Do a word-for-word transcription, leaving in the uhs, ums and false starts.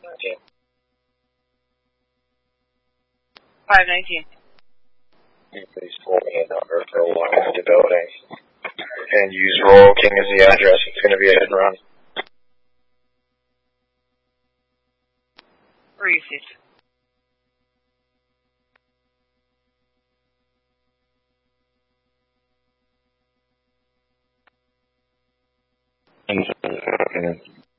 nineteen. five nineteen. Please pull me a number for walk into the building. And use Royal King as the address. It's going to be a hit and run. Received. And, uh,